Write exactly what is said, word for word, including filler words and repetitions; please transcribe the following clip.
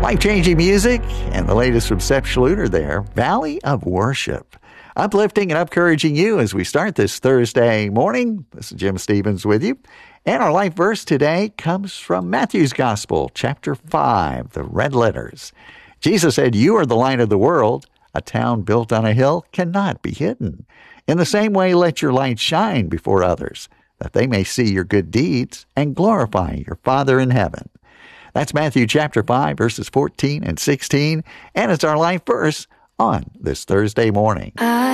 Life-changing music and the latest from Seth Schluter there, Valley of Worship. Uplifting and encouraging you as we start this Thursday morning. This is Jim Stevens with you. And our life verse today comes from Matthew's Gospel, chapter five, the red letters. Jesus said, "You are the light of the world. A town built on a hill cannot be hidden. In the same way, let your light shine before others, that they may see your good deeds and glorify your Father in heaven." That's Matthew chapter five, verses fourteen and sixteen, and it's our life verse on this Thursday morning. I